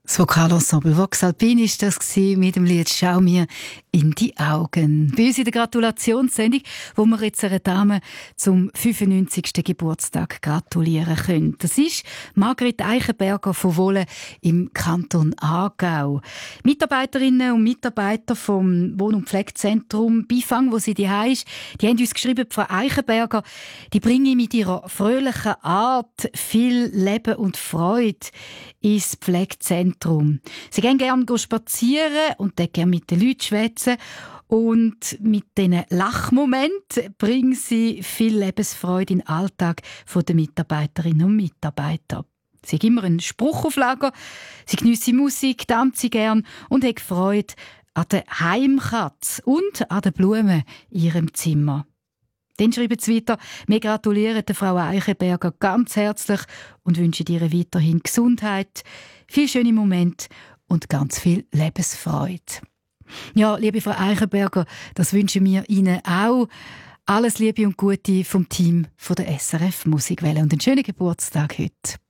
Das Vokalensemble Vox Alpin ist das mit dem Lied «Schau mir in die Augen». Bei uns in der Gratulationssendung, wo wir jetzt einer Dame zum 95. Geburtstag gratulieren können. Das ist Margret Eichenberger von Wohlen im Kanton Aargau. Mitarbeiterinnen und Mitarbeiter vom Wohn- und Pflegezentrum Bifang, wo sie daheim ist, die haben uns geschrieben, Frau Eichenberger, die bringen mit ihrer fröhlichen Art viel Leben und Freude ins Pflegezentrum. Sie gehen gerne spazieren und dann gerne mit den Leuten schwätzen. Und mit diesen Lachmomenten bringen sie viel Lebensfreude in den Alltag der Mitarbeiterinnen und Mitarbeiter. Sie haben immer einen Spruch auf Lager, sie geniessen Musik, tanzen gern und haben Freude an der Heimkatze und an den Blumen in ihrem Zimmer. Dann schreiben sie weiter, wir gratulieren der Frau Eichenberger ganz herzlich und wünschen ihr weiterhin Gesundheit, viele schöne Momente und ganz viel Lebensfreude. Ja, liebe Frau Eichenberger, das wünschen wir Ihnen auch. Alles Liebe und Gute vom Team von der SRF Musikwelle und einen schönen Geburtstag heute.